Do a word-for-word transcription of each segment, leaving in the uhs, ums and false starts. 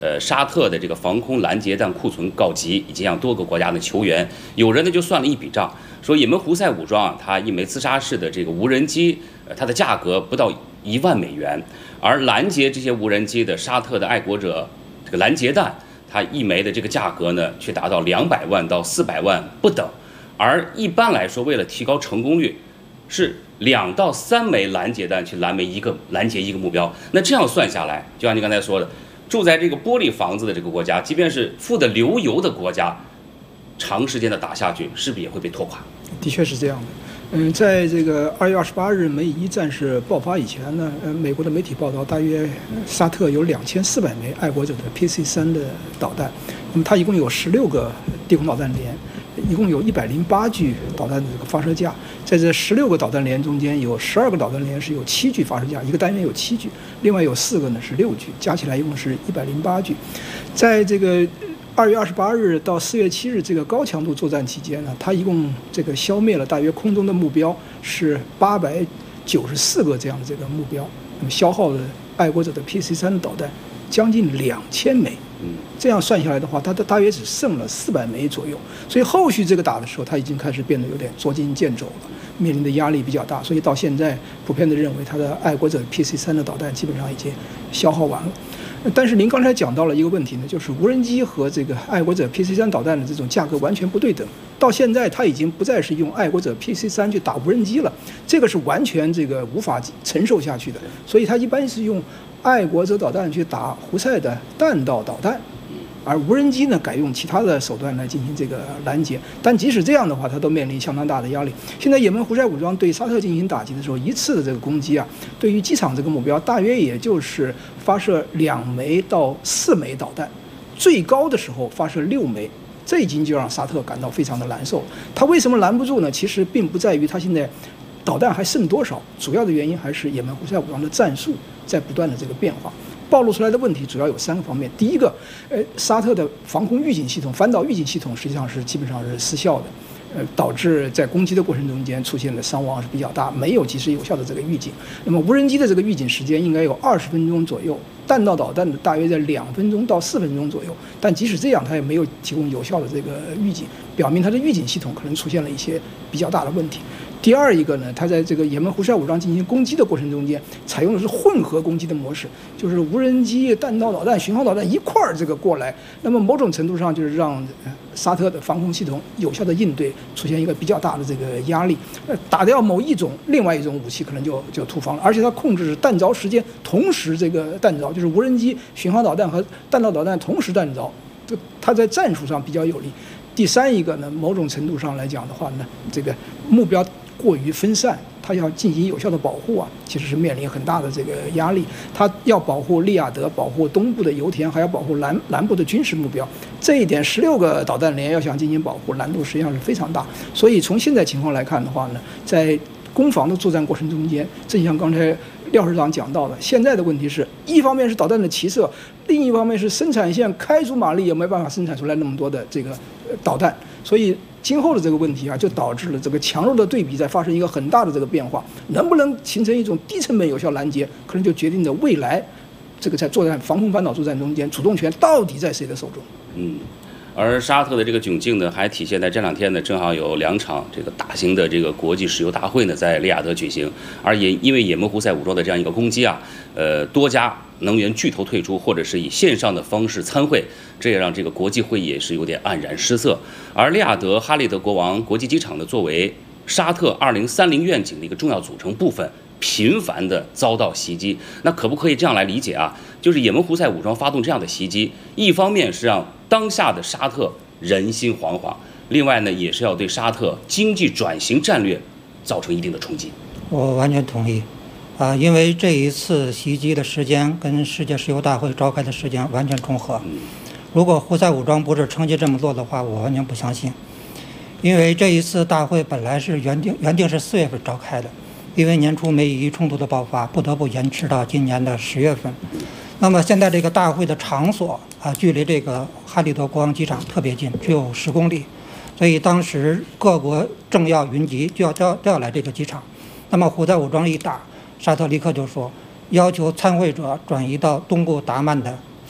呃，沙特的这个防空拦截弹库存告急，已经让多个国家的求援。有人呢就算了一笔账，说也门胡塞武装啊，它一枚自杀式的这个无人机，呃，它的价格不到一万美元，而拦截这些无人机的沙特的爱国者这个拦截弹，它一枚的这个价格呢，却达到两百万到四百万不等。而一般来说，为了提高成功率，是两到三枚拦截弹去拦截一个拦截一个目标。那这样算下来，就像你刚才说的。住在这个玻璃房子的这个国家，即便是富得流油的国家，长时间的打下去，势必也会被拖垮。 的确是这样的。嗯，在这个二月二十八日美以一战事爆发以前呢，呃，美国的媒体报道，大约沙特有两千四百枚爱国者的 P C 三的导弹，那么它一共有十六个地空导弹连。一共有一百零八具导弹的这个发射架，在这十六个导弹连中间，有十二个导弹连是有七具发射架，一个单元有七具，另外有四个呢是六具，加起来一共是一百零八具。在这个二月二十八日到四月七日这个高强度作战期间呢，它一共这个消灭了大约空中的目标是八百九十四个这样的这个目标，那么消耗的爱国者的 P C 三的导弹将近两千枚。这样算下来的话，它的大约只剩了四百枚左右，所以后续这个打的时候，它已经开始变得有点捉襟见肘了，面临的压力比较大，所以到现在普遍的认为，它的爱国者 P C 三的导弹基本上已经消耗完了。但是您刚才讲到了一个问题呢，就是无人机和这个爱国者 P C 三导弹的这种价格完全不对等。到现在，它已经不再是用爱国者 P C 三去打无人机了，这个是完全这个无法承受下去的。所以它一般是用爱国者导弹去打胡塞的弹道导弹，而无人机呢改用其他的手段来进行这个拦截。但即使这样的话，它都面临相当大的压力。现在也门胡塞武装对沙特进行打击的时候，一次的这个攻击啊，对于机场这个目标，大约也就是发射两枚到四枚导弹，最高的时候发射六枚。这已经就让沙特感到非常的难受。他为什么拦不住呢？其实并不在于他现在导弹还剩多少，主要的原因还是也门胡塞武装的战术在不断的这个变化。暴露出来的问题主要有三个方面。第一个，呃，沙特的防空预警系统、反导预警系统实际上是基本上是失效的，呃，导致在攻击的过程中间出现的伤亡是比较大，没有及时有效的这个预警。那么无人机的这个预警时间应该有二十分钟左右，弹道导弹的大约在两分钟到四分钟左右。但即使这样，它也没有提供有效的这个预警，表明它的预警系统可能出现了一些比较大的问题。第二一个呢，它在这个也门胡塞武装进行攻击的过程中间，采用的是混合攻击的模式，就是无人机、弹道导弹、巡航导弹一块儿这个过来。那么某种程度上就是让沙特的防空系统有效的应对出现一个比较大的这个压力。呃，打掉某一种，另外一种武器可能就就突防了，而且它控制弹着时间，同时这个弹着，就是无人机、巡航导弹和弹道导弹同时弹着，这它在战术上比较有利。第三一个呢，某种程度上来讲的话呢，这个目标过于分散，它要进行有效的保护啊，其实是面临很大的这个压力。它要保护利雅得，保护东部的油田，还要保护南南部的军事目标。这一点，十六个导弹连要想进行保护，难度实际上是非常大。所以从现在情况来看的话呢，在攻防的作战过程中间，正像刚才廖市长讲到的，现在的问题是一方面是导弹的齐射，另一方面是生产线开足马力也没办法生产出来那么多的这个导弹，所以今后的这个问题啊，就导致了这个强弱的对比在发生一个很大的这个变化。能不能形成一种低成本有效拦截，可能就决定着未来这个在作战防空反导作战中间，主动权到底在谁的手中。 嗯。而沙特的这个窘境呢，还体现在这两天呢，正好有两场这个大型的这个国际石油大会呢，在利雅得举行。而也因为也门胡塞武装的这样一个攻击啊，呃，多家能源巨头退出，或者是以线上的方式参会，这也让这个国际会议也是有点黯然失色。而利雅得哈利德国王国际机场呢，作为沙特二零三零愿景的一个重要组成部分，频繁的遭到袭击。那可不可以这样来理解啊？就是也门胡塞武装发动这样的袭击，一方面是让当下的沙特人心惶惶，另外呢，也是要对沙特经济转型战略造成一定的冲击。 我完全同意，啊，因为这一次袭击的时间跟世界石油大会召开的时间完全重合。如果胡塞武装不是趁机这么做的话，我完全不相信。因为这一次大会本来是原定原定是四月份召开的，因为年初美以冲突的爆发，不得不延迟到今年的十月份。那么现在这个大会的场所啊，距离这个哈利德国王机场特别近，只有十公里，所以当时各国政要云集，就要就要都要来这个机场。那么胡塞武装一打，沙特立刻就说要求参会者转移到东部达曼的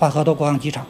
法赫德国航机场。